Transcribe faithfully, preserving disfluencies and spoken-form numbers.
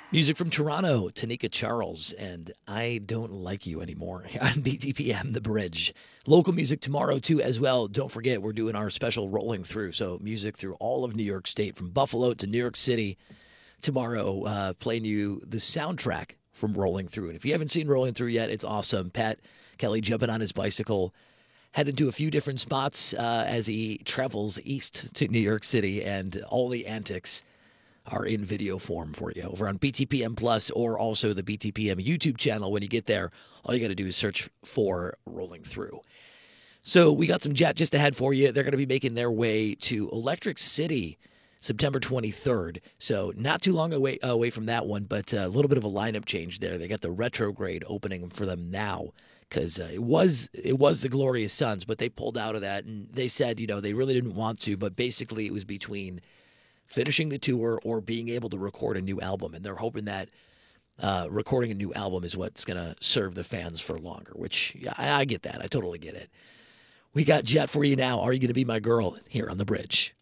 Music from Toronto, Tanika Charles, and I Don't Like You Anymore on B T P M, The Bridge. Local music tomorrow, too, as well. Don't forget, we're doing our special rolling through. So, music through all of New York State, from Buffalo to New York City. Tomorrow, uh, playing you the soundtrack from Rolling Through. And if you haven't seen Rolling Through yet, it's awesome. Pat Kelly jumping on his bicycle, headed to a few different spots uh, as he travels east to New York City, and all the antics are in video form for you over on B T P M Plus, or also the B T P M YouTube channel. When you get there, all you got to do is search for Rolling Through. So we got some Jet just ahead for you. They're going to be making their way to Electric City September twenty-third. So not too long away, away from that one, but a little bit of a lineup change there. They got the Retrograde opening for them now, because uh, it was it was the Glorious Sons, but they pulled out of that, and they said, you know, they really didn't want to, but basically it was between finishing the tour or being able to record a new album. And they're hoping that uh, recording a new album is what's going to serve the fans for longer, which yeah, I, I get that. I totally get it. We got Jet for you now. Are You Going to Be My Girl here on The Bridge?